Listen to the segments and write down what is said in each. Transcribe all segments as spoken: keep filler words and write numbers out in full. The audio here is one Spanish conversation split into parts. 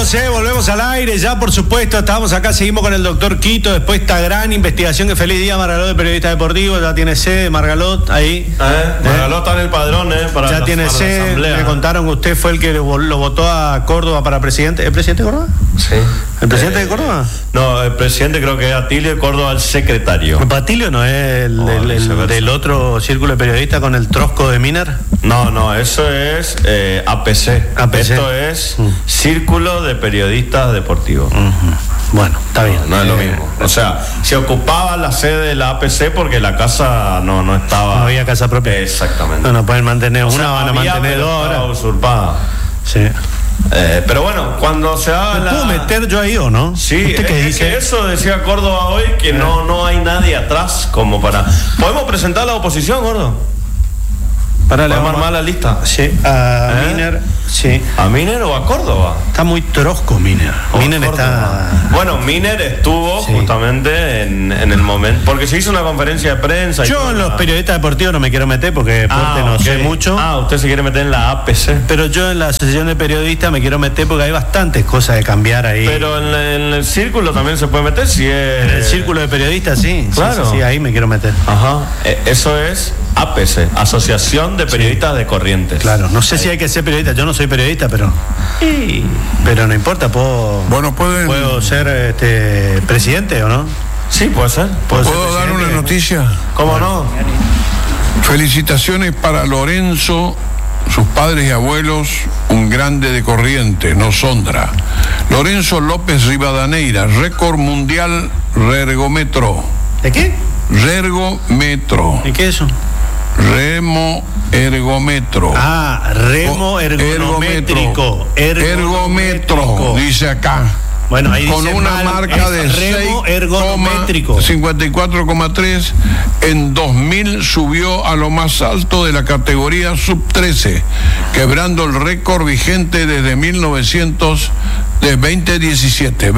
volvemos, eh, volvemos al aire, ya por supuesto, estamos acá, seguimos con el doctor Quito, después esta gran investigación que feliz día Margalot, de periodista deportivo, ya tiene sede, Margalot, ahí. Eh, Margalot está en el padrón, eh, para ya la, tiene para sede, la me contaron que usted fue el que lo, lo votó a Córdoba para presidente. ¿El presidente de Córdoba? Sí. ¿El presidente eh, de Córdoba? No, el presidente creo que es Atilio, Córdoba el secretario. ¿Atilio no es el, Oh, el, el del otro círculo de periodistas con el trosco de Miner? No, no, eso es eh, A P C. A P C. Esto es Mm. Círculo de Periodistas Deportivos. Uh-huh. Bueno, está bien. No, no es lo Eh, mismo. O sea, se ocupaba la sede de la A P C porque la casa no, no estaba. No había casa propia. Exactamente. No, no pueden mantener O una, sea, van a había, mantener pero dos estaba ahora. usurpada. Sí. Eh, pero bueno, cuando se haga ¿Me la... puedo meter yo ahí o no? Sí, ¿Usted es, qué es dice? que eso decía Córdoba hoy, que no, no hay nadie atrás como para... ¿Podemos presentar la oposición, gordo? Para ¿Podemos armar la lista? Sí, a ¿Eh? Miner, sí. ¿A Miner o a Córdoba? Está muy trosco Miner. O a Miner Córdoba. está... Bueno, Miner estuvo Sí. justamente en, en el momento... Porque se hizo una conferencia de prensa... y Yo toda en los la- periodistas deportivos no me quiero meter porque deporte Ah, no ok. sé mucho. Ah, usted se quiere meter en la A P C. Pero yo en la asociación de periodistas me quiero meter porque hay bastantes cosas de cambiar ahí. Pero en, la- en el círculo también se puede meter si es... En el círculo de periodistas, sí. Sí, Claro. sí, sí, ahí me quiero meter. Ajá. Eh, Eso es A P C, Asociación de Periodistas de Corrientes. Claro, no sé si hay que ser periodista. Yo no soy periodista, pero... Pero no importa, puedo... Bueno, pueden. ¿Puedo ser este, presidente o no? Sí, puede ser. ¿Puedo ser ¿Puedo dar presidente? una noticia? ¿Cómo no? Felicitaciones para Lorenzo, sus padres y abuelos, un grande de Corrientes, no Sondra. Lorenzo López Rivadaneira, récord mundial Rergómetro. ¿De qué? Rergómetro. ¿Y qué es eso? Remo ergómetro. Ah, remo O- ergonométrico. Ergómetro, dice acá. Bueno, ahí Con dice una mal, marca es de remo ergonométrico. seis coma cincuenta y cuatro coma tres. En dos mil subió a lo más alto de la categoría sub trece, quebrando el récord vigente desde mil novecientos de veinte diecisiete.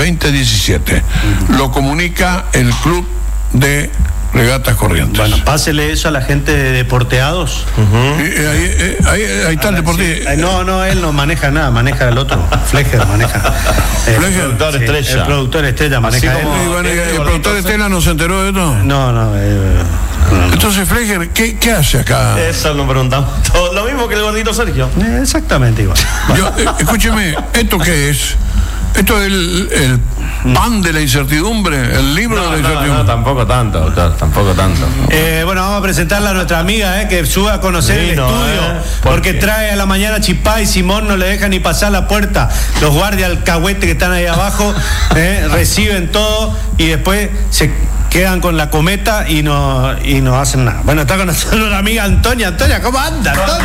Lo comunica el Club de Regatas Corrientes. Bueno, pásele eso a la gente de Deporteados. Y, eh, ahí, eh, ahí, ahí está el deportivo. Ay, no, no, él no maneja nada, maneja el otro. Fleger maneja. El Fleger, productor estrella. El productor estrella maneja Así él. como- Y bueno, Este el gordito productor se- Estela no se enteró de esto. No, no, eh, no, no. Entonces, Fleger, ¿qué, qué hace acá? Eso lo preguntamos. Todo lo mismo que el gordito Sergio. Eh, exactamente igual. Yo, eh, escúcheme, ¿esto qué es? ¿Esto es el, el pan de la incertidumbre? ¿El libro No, de la no, incertidumbre? no, tampoco tanto, doctor, tampoco tanto. Eh, bueno, vamos a presentarla a nuestra amiga, eh, que suba a conocer Sí, el no, estudio, eh, ¿por porque qué? trae a la mañana Chipá y Simón no le dejan ni pasar la puerta. Los guardias alcahuete que están ahí abajo eh, reciben todo y después se quedan con la cometa y no, y no hacen nada. Bueno, está con nosotros la amiga Antonia. Antonia, ¿cómo anda, Antonia?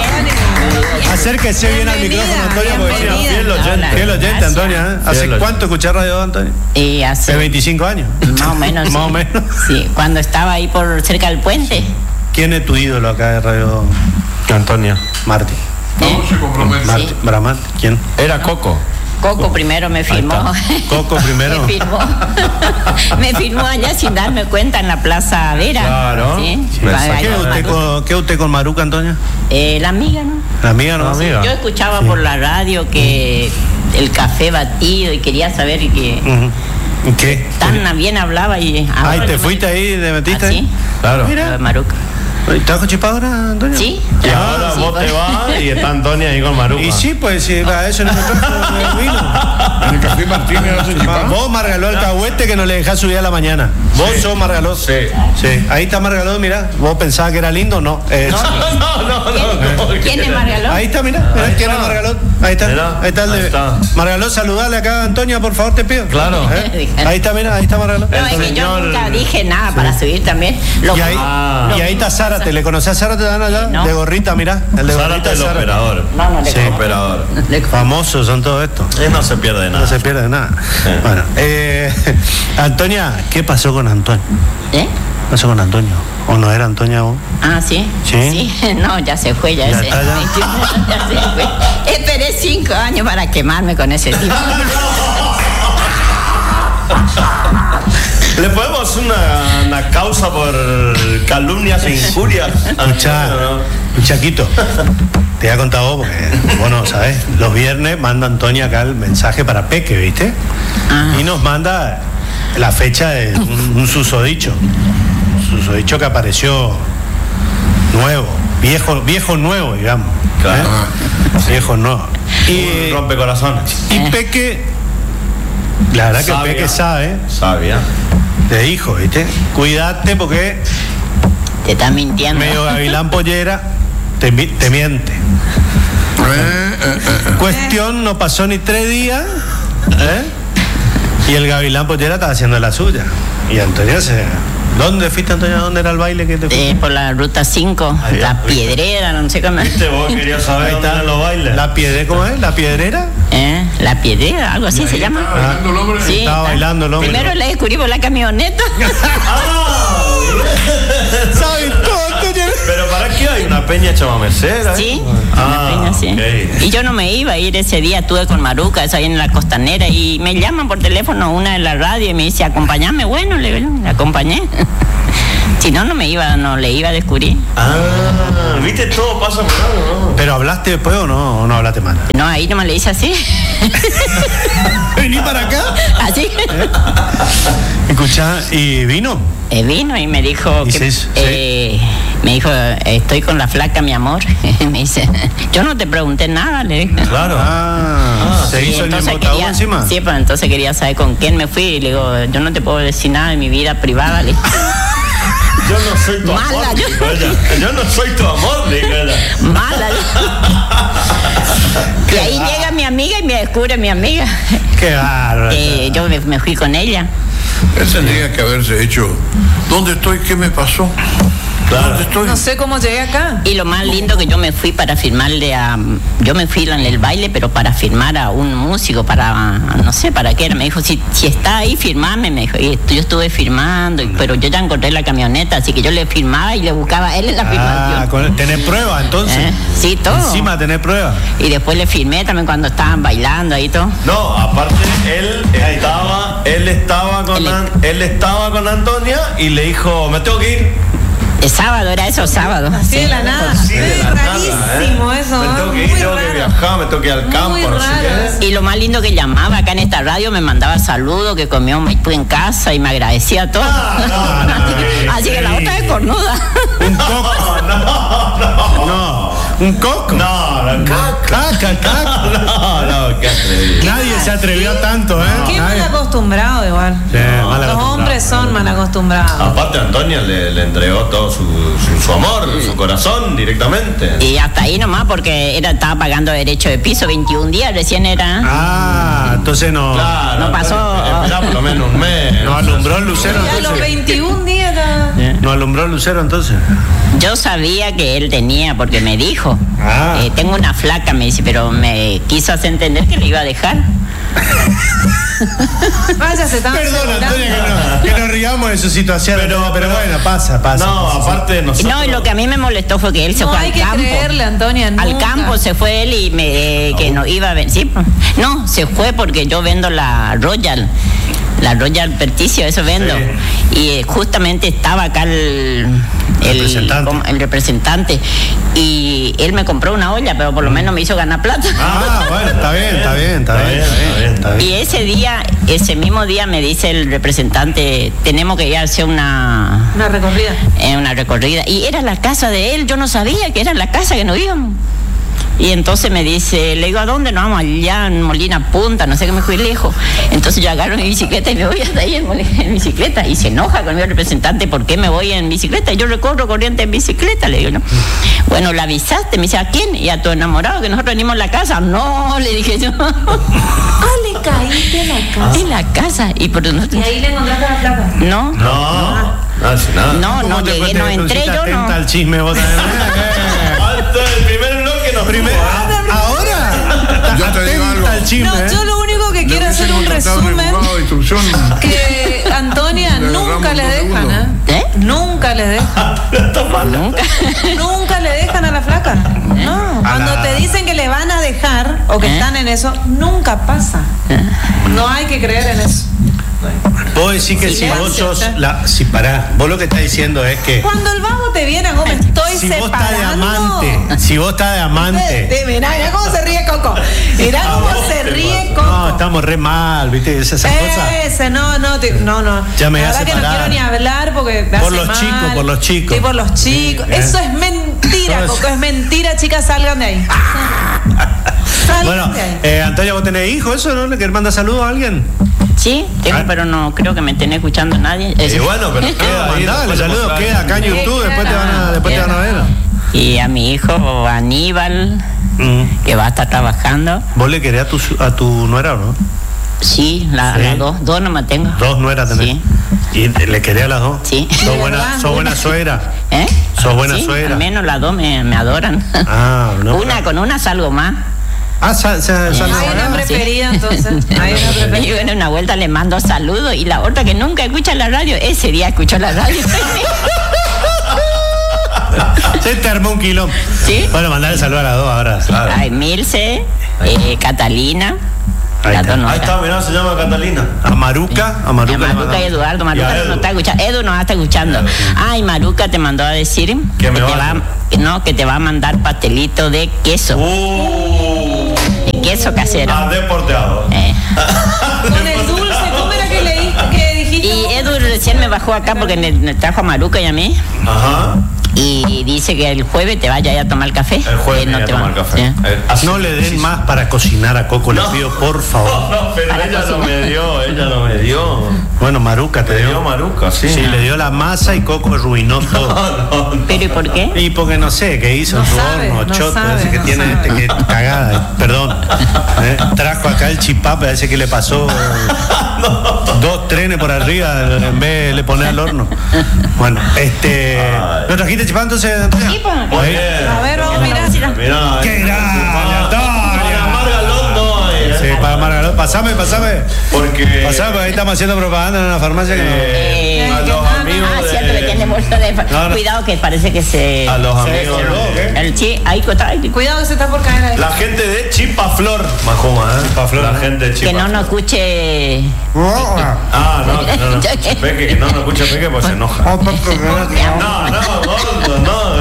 Acérquese bien al Bienvenida, micrófono, Antonia, porque si no, bienvenida. fiel oyente, Hola, fiel oyente, gracias. Antonia. ¿eh? ¿Hace Fiel cuánto escuchás Radio Antonia? Y hace Hace veinticinco años. más o menos. Más o sí. menos. Sí, cuando estaba ahí por cerca del puente. ¿Quién es tu ídolo acá de Radio Antonia. Martí? No se compromete. Martí, Sí. Bramante, ¿quién? Era Coco. Coco primero me firmó. Coco primero. me firmó. me firmó allá sin darme cuenta en la Plaza Vera. Claro. ¿Sí? Me Va- saqué ¿Qué va- es usted con, qué es usted con Maruca, Antonia? Eh, la amiga, ¿no? La amiga, ¿no? La amiga. Yo escuchaba por la radio que el café batido y quería saber que Ujú. ¿Qué? tan bien hablaba y Ay, ahora ¿te que fuiste me- ahí y te metiste ¿Ah, sí? ahí? Claro. Mira. Maruca. ¿Estás con Chipá ahora, Antonia? ¿Sí? Y Ah, ahora sí, vos por- te vas y está Antonia ahí con Maruca. Y sí, pues, si a eso no me trajo el vino. ¿En el Café Martínez hace chipá? Vos, Margaló, el cahuete que no le dejás subir a la mañana. Vos sos Margaló. Sí. Sí. Ahí está Margaló, mirá. ¿Vos pensabas que era lindo? No. Eh, No. No, no, no, no. ¿Quién es Margaló? Ahí está, mirá. mirá Ahí ¿Quién está. es Margaló? Ahí está. Mirá, ahí está el de. ahí está. Margaló, saludale acá a Antonia, por favor, te pido. Claro. ¿Eh? Ahí está, mira, ahí está Margaló. No, es que yo señor- nunca dije nada para subir también. Lo Y ahí, Ah. y ahí está Zárate. ¿Le conocés a Zárate, Dan, allá? No. De gorrita, mirá. El de Zárate gorrita el Zárate. operador. No, no le Sí. conozco. Operador. Le conozco. Famosos son todo esto. Él no se pierde No nada. se pierde nada. Eh. Bueno, eh, Antonia, ¿qué pasó con Antonio? ¿Eh? ¿Qué pasó con Antonio? ¿O no era Antonia vos? Ah, ¿sí? ¿Sí? No, ya se fue, ya, Ya ese. está, ya. ya se fue. Esperé cinco años para quemarme con ese tipo. ¿Le podemos hacer una, una causa por calumnias e injurias? Escuchá, Chaquito, te voy a contar vos porque vos no sabés. Los viernes manda Antonia acá el mensaje para Peque, ¿viste? Ah. Y nos manda la fecha de un, un susodicho. Un susodicho que apareció nuevo, viejo, viejo nuevo, digamos. Claro. ¿Eh? Viejo nuevo. Y, Un rompecorazones. y Peque, la verdad que Sabia. Peque sabe, Sabia. le dijo, ¿viste? Cuídate porque Te está mintiendo. medio gavilán pollera te, mi- te miente. Eh, eh, eh. Cuestión, no pasó ni tres días, ¿eh? Y el gavilán pollera estaba haciendo la suya. Y Antonia se... ¿Dónde fuiste, Antonia? ¿Dónde era el baile que te fuiste? Eh, por la ruta cinco, Ahí la está. piedrera, no sé cómo. ¿Viste? Vos querías saber Ahí dónde está. eran los bailes. ¿La piedrera? ¿Cómo es? ¿La piedrera? ¿Eh? La piedrera, algo así se llama. Estaba bailando el hombre. Sí, Estaba está. bailando el hombre. Primero le descubrí por la camioneta. ¿Sabes todo, Antonia? Pero ¿para qué hay una peña chamamecera? Sí, Ah, una peña, sí. ok. Y yo no me iba a ir ese día, estuve con Maruca, eso ahí en la costanera, y me llaman por teléfono una de la radio y me dice, acompáñame. Bueno, le digo, le acompañé. Si no, no me iba, no le iba a descubrir. Ah, ¿viste? Todo pasa por algo, ¿no? ¿Pero hablaste después o no? ¿O no hablaste mal? No, ahí nomás le hice así. ¿Vení para acá? Así. Escuchá, ¿y vino? Eh, vino y me dijo ¿Y que, sí, sí? eh, me dijo, estoy con la flaca, mi amor. Me dice, yo no te pregunté nada, le dije. Claro. Ah, ¿se Y hizo el entonces embotado quería, encima? sí, pues entonces quería saber con quién me fui y le digo, yo no te puedo decir nada de mi vida privada. Le dije. Yo no soy tu Mala, amor, yo- dijo ella. Yo no soy tu amor, dijo ella. Mala. Y ahí llega mi amiga y me descubre mi amiga. Qué bárbaro. Que yo me, me fui con ella. Él tendría que haberse hecho. ¿Dónde estoy? ¿Qué me pasó? Claro. ¿Dónde estoy? No sé cómo llegué acá. Y lo más lindo que yo me fui para firmarle a... Yo me fui en el baile, pero para firmar a un músico, para... No sé para qué era. Me dijo, si, si está ahí, firmame. Me dijo, y yo estuve firmando, y- pero yo ya encontré la camioneta, así que yo le firmaba y le buscaba a él en la Ah, firmación. con- ¿tenés prueba entonces? ¿Eh? Sí, todo. Encima tenés prueba. Y después le firmé también cuando estaban bailando ahí todo. No, aparte él estaba, él estaba con Él- An- él estaba con Antonia y le dijo, me tengo que ir. El sábado, era eso, sábado. Así de la nada. Así de Es la nada, rarísimo ¿eh? eso. Me tengo que ¿eh? ir, Muy tengo que raro. viajar, me tengo que ir al campo, Muy no sé raro. qué. Y lo más lindo que llamaba acá en esta radio, me mandaba saludos, que comió maipú en casa y me agradecía todo. no, no, así, que, así que la otra es cornuda. Un coco. No, no, no. No, un coco. No, no, Caca, caca. no, no, qué atrevido. Nadie se atrevió a tanto, ¿eh? Qué mal Nadie. acostumbrado igual. Sí, mal Los acostumbrado. hombres son mal acostumbrados. Aparte Antonia le, le entregó todo su, su, su amor, su corazón directamente. Y hasta ahí nomás, porque era, estaba pagando derecho de piso, veintiún días recién era. Ah, entonces no. Claro, No pasó. Esperá por lo menos un mes. No alumbró el lucero Ya a los entonces. veintiún días. ya- No alumbró el lucero entonces. Yo sabía que él tenía, porque me dijo, Ah. eh, tengo una flaca, me dice, pero me quiso hacer entender que le iba a dejar. Ah, ya se estaban Perdón, asegurando. Antonio, que, no- que nos riamos de su situación. Pero, pero bueno, pasa, pasa. No, pasa. aparte nosotros. No, y lo que a mí me molestó fue que él se No fue hay al que campo. creerle, Antonia, Al nunca. campo se fue él y me eh, que no iba a ver. Sí, pues. No, se fue porque yo vendo la Royal. La Royal Perticio, eso vendo. Y eh, justamente estaba acá el, el, Representante. como- el representante. Y él me compró una olla, pero por lo menos me hizo ganar plata. Ah, bueno, está bien, está bien, está bien, está bien, está bien. Y ese día, ese mismo día me dice el representante, tenemos que ir a hacer una, Una recorrida. eh, una recorrida. Y era la casa de él, yo no sabía que era la casa que nos íbamos. Y entonces me dice, le digo, ¿a dónde nos vamos? Allá en Molina Punta, no sé qué, me fui lejos. Entonces yo agarro mi bicicleta y me voy hasta ahí en, Molina- en bicicleta. Y se enoja conmigo el representante, ¿por qué me voy en bicicleta? Y yo recorro corriente en bicicleta, le digo, ¿no? Bueno, ¿la avisaste? Me dice, ¿a quién? Y a tu enamorado, que nosotros venimos a la casa. No, le dije yo. Ah, le caíste en la casa. En la casa. Y por no, Y ahí le encontraste la placa. no, No, no, sin nada. no, no ¿Cómo te llegué, fue? no ¿Te entré pusiste yo, atenta no. al chisme vos también? Falta el primer bloque nos Primer- Ahora. Yo te digo Atenta algo. al chisme, No, ¿eh? yo lo único que Le quiero hubiesen hacer un contratado en el resumen. juzgado de instrucción. Que Antonia Le nunca agarramos le dos dejan, ¿eh? segundos. ¿Eh? Nunca le dejan. Nunca. Nunca le dejan a la flaca. No. Cuando la- te dicen que le van a dejar o que ¿Eh? están en eso, nunca pasa. No hay que creer en eso. Vos decís que si vos Silencio, sos ya. la. Si pará, vos lo que estás diciendo es que. Cuando el bajo te viene, ¿cómo me estoy Si vos estás de separando? amante, si vos estás de amante. Mirá, mirá cómo se ríe Coco. Mirá cómo se ríe Coco. No, estamos re mal, ¿viste? Esas, esas cosas. Ese, no, no, te- no, no. Ya me La hace verdad que no parar. quiero ni hablar porque me Por hace los mal. chicos, por los chicos. Sí, por los chicos. Sí, eh. Eso es mentira, Todo eso. Coco, es mentira, chicas, salgan de ahí. Salgan Bueno, de ahí. eh, Antonia, ¿vos tenés hijos? ¿Eso no? ¿Le querés mandar saludos a alguien? Sí, tengo, Ah. pero no creo que me estén escuchando nadie. Y bueno, pero queda ahí. Mandale, después saludos, mostrar. queda acá en YouTube, después te van a, después te van a ver. Y a mi hijo Aníbal, Mm. que va a estar trabajando. ¿Vos le querés a tu, a tu nuera o no? Sí, la- Sí. las dos, dos nomás tengo. Dos nueras tenés. Sí. ¿Y le querés a las dos? Sí. ¿Sos De buena, verdad. sos buena suegra? ¿Eh? Sos buena Sí, suegra. al menos las dos me, me adoran. Ah, no. Una con una salgo más. Ah, sa, sa, sa- Hay una Sí. preferida, entonces. Hay una Y preferida. bueno, una vuelta le mando saludos y la otra que nunca escucha la radio, ese día escuchó la radio. Se te armó un kilo. Sí. Bueno, mandarle saludos a las dos ahora. Claro. Ay, Milce, eh, Catalina, Ahí las está. dos no Ahí están. está, mirá, se llama Catalina. A Maruca, a Maruca. A le Maruca mandamos. y Eduardo, Maruca Y a no Edu. está escuchando, Edu nos está escuchando. Ay, Maruca te mandó a decir Que me te vaya. va, que no, que te va a mandar pastelito de queso, Uh, de queso casero. ah, deporteado. Eh. Con el dulce, ¿cómo era que leí, que dijiste? Y Edu recién me bajó acá porque me, me trajo a Maruca y a mí. Ajá. Y dice que el jueves te vaya a tomar café. El jueves Que me voy a te va- tomar café. Sí. Eh, así- No le den más para cocinar a Coco, No. le pido, por favor. No, no, pero Para ella no cocinar. me dio, ella no me dio. Bueno, Maruca te Me dio dio. Maruca, sí. Sí, le dio la masa y Coco arruinó todo. No, no, no. ¿Pero y por qué? Y porque no sé, qué hizo en No su sabe, horno, no choto, sabe, ese que no tiene sabe. este que cagada, eh, perdón. Eh, Trajo acá el chipapa, ese que le pasó dos trenes por arriba en vez de le poner al horno. Bueno, este. Ay. ¿No trajiste chipapa entonces, Antonia? Sí, pues. Muy Ahí. bien. A ver, vamos, mira. Mirá, ¡Qué eh, grande, para- Antonia! Para Margalot no hay, eh. Sí, para Margalot. Pasame, pasame. Porque. Pasame, ahí estamos haciendo propaganda en una farmacia que no. eh, a Eh, los que- amigos Ah, de- cierto, que tiene bolsa de... No, no. Cuidado que parece que se... A los Se amigos descolgó, de- ¿qué? El sí, ahí está. Cuidado que se está por caer ahí. La gente de Chipaflor, Majoma, ¿eh? Chipaflor, La ¿no? gente de Que Chipaflor. no nos escuche... Ah, no, que no, no. Peque, que no no escucha Peque pues se enoja. No, no, gordo, no.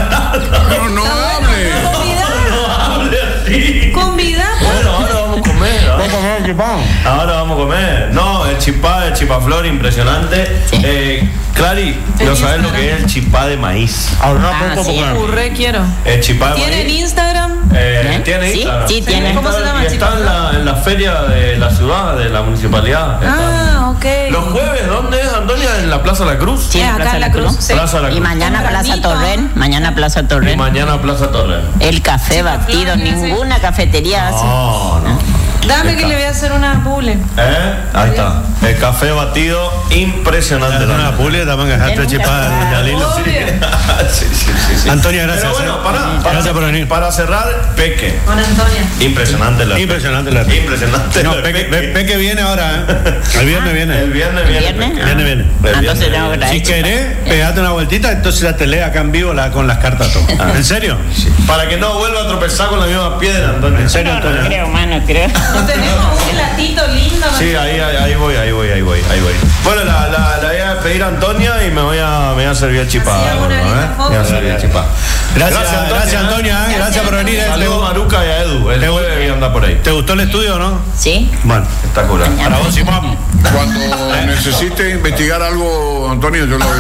No, no hable. No hable así. Con vida, Bueno, ahora vamos a comer. Ahora, ahora vamos a comer. No, el chipá, el chipaflor, impresionante. Sí. Eh, Clary, ¿no sabes lo que es el chipá de maíz? Ah, sí. Curre, quiero. El chipá de ¿Tienen maíz. Instagram? Eh, ¿Eh? ¿Tiene Sí, Instagram? sí, tiene. ¿Cómo se llama, Y está en la, en la feria de la ciudad, de la municipalidad. Ah, ok. Los jueves, ¿dónde es, Antonia? En la Plaza La Cruz. Sí, Eh, en acá Plaza en La la Cruz. Cruz. sí. Plaza La Y Cruz. mañana Plaza Tempranito. Torren. Mañana Plaza Y Torren. mañana Plaza Torre. El café batido, Flor, sí. ninguna cafetería hace. No, no. Dame que le voy a hacer una bule. ¿Eh? Ahí está. El café batido, impresionante. Una la pulida también que dejaste chipada de Alilo. Obvio. sí, sí, sí, sí. Antonia, gracias. Pero bueno, eh. para, para, Gracias por venir. para cerrar, Peque. Con Antonia. Impresionante la Impresionante la Impresionante No, la Peque, Pe- Peque viene ahora, ¿eh? El viernes viene. El viernes viene. ¿Viernes? Peque. Viene, viene. El Ah, viernes entonces tengo que viene. traer Si querés, pegate una vueltita, entonces ya te lee acá en vivo la, con las cartas todo. ¿En serio? Para que no vuelva a tropezar con la misma piedra, Antonio. ¿En serio, No, no Antonio? creo, mano, creo. No tenemos un platito lindo. ¿no? Sí, ahí, ahí, ahí voy, ahí voy, ahí voy, ahí voy. Bueno, la, la, la voy a pedir a Antonia y me voy a, me voy a servir el chipá. Así hago una gordo, linda ¿eh? foto. Me voy a servir el chipá. Gracias, gracias, Antonia, ¿eh? Gracias por venir. ¿eh? Saludos a Maruca y a Edu. El jueves voy a andar por ahí. ¿Te gustó el estudio o no? ¿Sí? Bueno, Espectacular. para vos, Simón. Cuando necesite investigar algo, Antonio, yo lo voy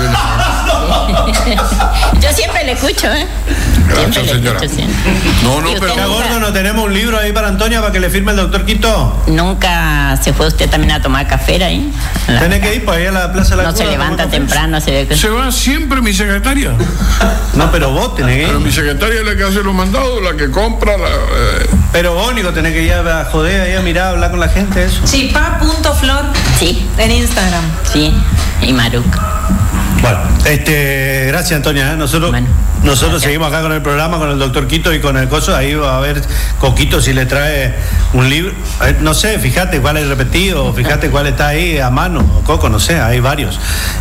a Yo siempre le escucho, ¿eh? Gracias, Siempre le señora. escucho, sí. No, no, ¿Y pero. usted ¿Qué nunca- gordo no tenemos un libro ahí para Antonia para que le firme el doctor Quito? ¿Nunca se fue usted también a tomar café ahí? La- Tenés que ir para ahí a la Plaza de la No Cura se a tomar levanta café. temprano, se ve que... Se va siempre mi secretaria. No, pero vos tenés que Pero mi ir. secretaria es la que hace los mandados, la que compra, la, eh, Pero vos, Nico, tenés que ir a joder ahí a mirar, a hablar con la gente, eso. Chipá.flor Sí, en Instagram. sí. Y Maruca. Bueno, este, gracias, Antonia. ¿eh? Nosotros, Bueno, nosotros gracias. seguimos acá con el programa, con el doctor Quito y con el coso. Ahí va a ver Coquito si le trae un libro. Eh, no sé, fíjate cuál es repetido, fíjate cuál está ahí a mano. Coco, no sé, hay varios.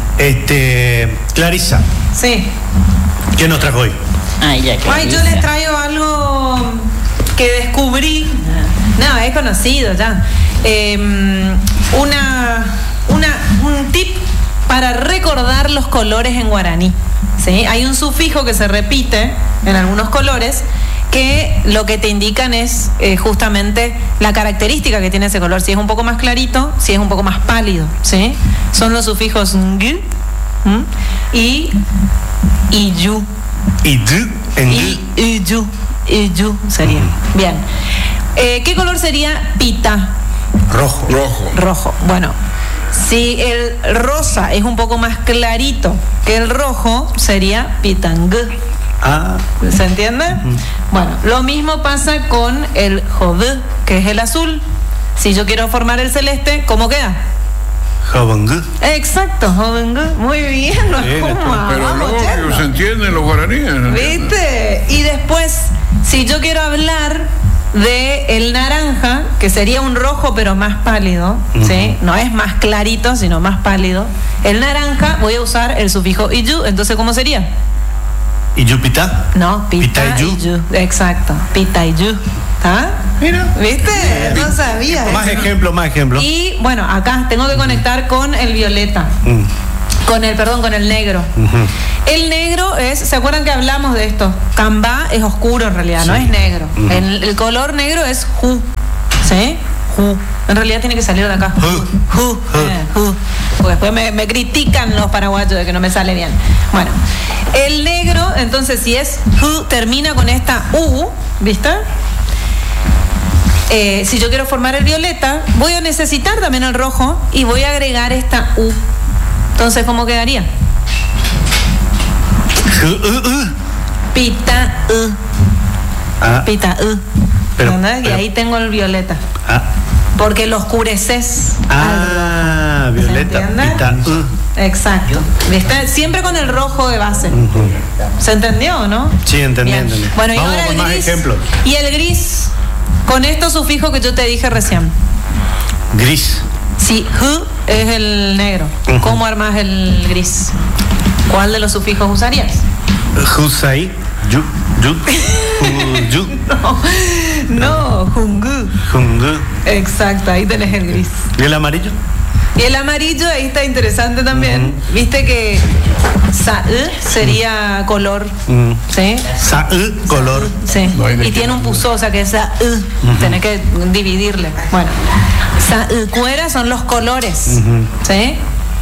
Este, Clarisa, Sí. ¿qué nos trajo hoy? Ay, ya que Ay, yo les traigo algo que descubrí. No, es conocido ya. Eh, una una, un tip para recordar los colores en guaraní. ¿Sí? Hay un sufijo que se repite en algunos colores que lo que te indican es eh, justamente la característica que tiene ese color, si es un poco más clarito, si es un poco más pálido, ¿sí? Son los sufijos ng y y yu. Y yu, en y, y yu, y yu sería. Uh-huh. Bien. Eh, ¿Qué color sería pita? Rojo. Rojo. Rojo. Bueno, si el rosa es un poco más clarito que el rojo, sería pitang. Ah. ¿Se entiende? Uh-huh. Bueno, lo mismo pasa con el jod, que es el azul. Si yo quiero formar el celeste, ¿cómo queda? Jobang. Exacto, Jobang. Muy bien, no es como pero luego se entienden los guaraníes. ¿Viste? Y después, si yo quiero hablar de el naranja, que sería un rojo pero más pálido, uh-huh. ¿sí? No es más clarito, sino más pálido. El naranja, voy a usar el sufijo iyu, entonces ¿cómo sería? ¿Iyu pita? No, pita, pita iyu. iyu. Exacto, pita iyu. ¿Ah? Mira. ¿Viste? No sabía. Más eso. ejemplos, más ejemplos. Y bueno, acá tengo que conectar con el violeta. Mm. Con el, perdón, con el negro. Uh-huh. El negro es, ¿se acuerdan que hablamos de esto? Cambá es oscuro en realidad, sí. No es negro. Uh-huh. el, el color negro es ju. ¿Sí? Ju. En realidad tiene que salir de acá. Ju. Ju. Uh. Eh, ju. Porque después me, me critican los paraguayos de que no me sale bien. Bueno, el negro, entonces, si es ju, termina con esta u, ¿viste? Eh, si yo quiero formar el violeta, voy a necesitar también el rojo y voy a agregar esta U. Entonces, ¿cómo quedaría? Pita U. Ah, Pita U. Pero, ¿Entendés? pero, y ahí tengo el violeta. Ah. Porque lo oscureces. Ah, violeta. Pita U. Exacto. ¿Viste? Siempre con el rojo de base. Uh-huh. ¿Se entendió o no? Sí, entendí, entendí. Bueno, y vamos ahora con el más gris. ejemplos. Y el gris. Con estos sufijos que yo te dije recién. Gris. Sí, hu es el negro. Uh-huh. ¿Cómo armas el gris? ¿Cuál de los sufijos usarías? Husai, yu, yu, yu. No, no, jungu. Jungu. Exacto, ahí tenés el gris. ¿Y el amarillo? Y el amarillo, ahí está interesante también. Uh-huh. Viste que sa sería color. Uh-huh. ¿Sí? Sa color. Sí. No, y tiene un puso, o sea que es sa uh-huh. Tenés que dividirle. Bueno, sa cuera son los colores. Uh-huh. ¿Sí?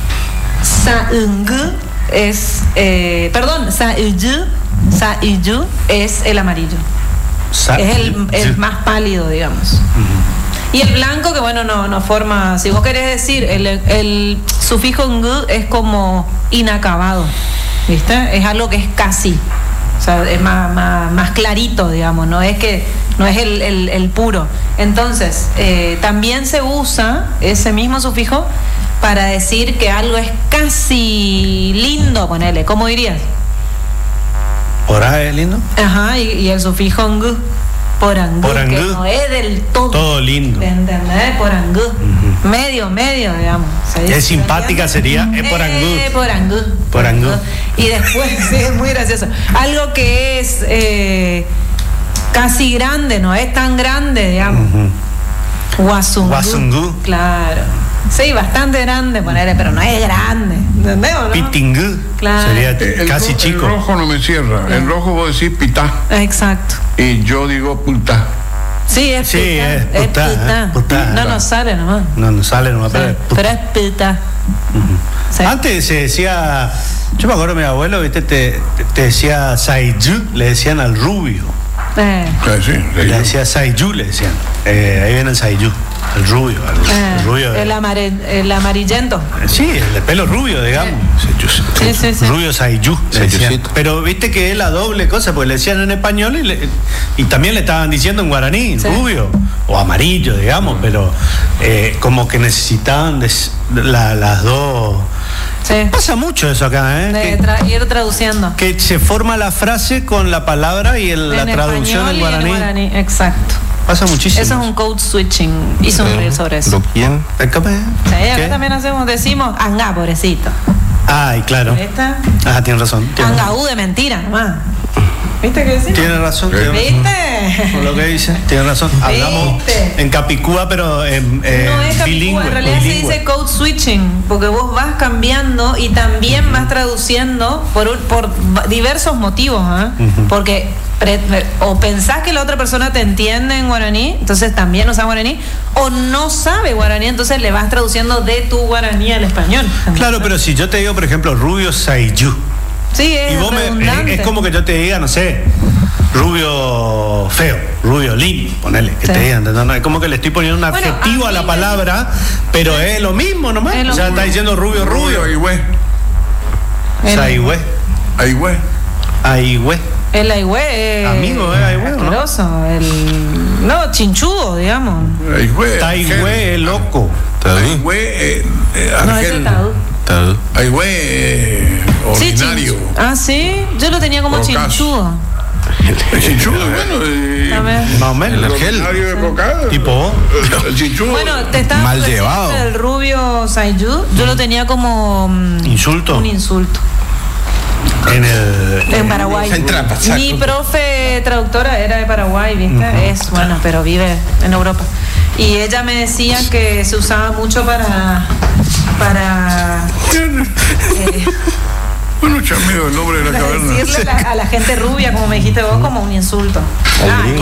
Sa es. Eh, perdón, sa sa es el amarillo. Sa es el, el más pálido, digamos. Uh-huh. Y el blanco, que bueno, no, no forma, si vos querés decir, el, el sufijo ng es como inacabado, ¿viste? Es algo que es casi, o sea, es más, más, más clarito, digamos, no es que no es el, el, el puro. Entonces, eh, también se usa ese mismo sufijo para decir que algo es casi lindo, ponele, ¿cómo dirías? ¿Porá es lindo? Ajá, y, y el sufijo ng. Porangú, porangú, que no es del todo. Todo lindo. ¿Entendés? Porangú. Uh-huh. Medio, medio, digamos. Es simpática sería, es porangú. Eh, porangú. Porangú. Y después, sí, es muy gracioso. Algo que es eh, casi grande, no es tan grande, digamos. Uh-huh. Guasungú. Guasungú. Claro. Sí, bastante grande, ponerle, pero no es grande. ¿Entendés o no? Pitingú. Claro. Sería el casi ro- chico. El rojo no me cierra. El rojo vos decís pitá. Exacto. Y yo digo pultá. Sí, es sí, pita. es putá, es pita. eh, putá. No nos sale nomás. No nos sale nomás, sí, pero es putá. Pero es pita. Uh-huh. ¿Sí? Antes se decía, yo me acuerdo de mi abuelo, ¿viste? Te, te decía Saiyu, le decían al rubio. Eh. Sí, sí, le decía Saiyu, le decían. Eh, ahí viene el Saiyu. El rubio, el, eh, el rubio. El, amare, el amarillento. Sí, el de pelo rubio, digamos. Sí, sí, sí. Rubio Saiyú. Pero viste que es la doble cosa, porque le decían en español y, le, y también le estaban diciendo en guaraní, sí. Rubio o amarillo, digamos, pero eh, como que necesitaban des, la, las dos. Sí. Pasa mucho eso acá, ¿eh? De tra- ir traduciendo. Que se forma la frase con la palabra y el, la traducción en guaraní. en guaraní. Exacto. Pasa muchísimo. Eso es un code switching. Hizo un reel sobre eso. ¿Quién? Sí, acá ¿Qué? También hacemos, decimos, anga, pobrecito. Ay, claro. ¿Esta? Ah, tiene razón. Tiene anga, u de mentira nomás. ¿Viste qué decimos? Tiene razón. Tiene ¿Viste? con lo que dice, tiene razón. Hablamos en capicúa, pero en eh, no es capicúa, bilingüe. en realidad bilingüe. se dice code switching, porque vos vas cambiando y también vas traduciendo por, un- por diversos motivos, ¿eh? Ujú. Porque pre- o pensás que la otra persona te entiende en guaraní, entonces también usa guaraní, o no sabe guaraní, entonces le vas traduciendo de tu guaraní al español. Claro, pero si yo te digo, por ejemplo, rubio Saiyú, Sí, es y vos me, redundante. es como que yo te diga, no sé, rubio feo, rubio lindo, ponele, que Sí. te digan, ¿no? No, es como que le estoy poniendo un Bueno, adjetivo a a la mí- palabra, pero es lo mismo nomás. Es lo O sea, mismo. está diciendo rubio, rubio. Ahí, güey. El- Saiyue, Ahí, güey. Aihue. El aigüe es Amigo, ¿eh? Aigüe, ¿o no? asqueroso, el no, chinchudo, digamos. Ahí, güey. Taihue es loco. Ahí, güey. eh, eh, No, ese Argel. es taú. Ahí, güey. eh, Sí, ordinario. chin- Ah, sí, yo lo tenía como Procas. chinchudo. El chinchudo, bueno. eh, A ver. Más o menos. El ordinario de Procas. Tipo vos. El chinchudo. Bueno, te estaba Mal diciendo llevado. El rubio Saiyú, yo lo tenía como mm, ¿Insulto? un insulto En el. en Paraguay. En trampa, saco. Mi profe traductora era de Paraguay, ¿viste? Es bueno, pero vive en Europa. Y ella me decía que se usaba mucho para para eh, Bueno, chameo, el nombre de la para caverna. decirle a la, a la gente rubia, como me dijiste vos, como un insulto. Ah, gringo.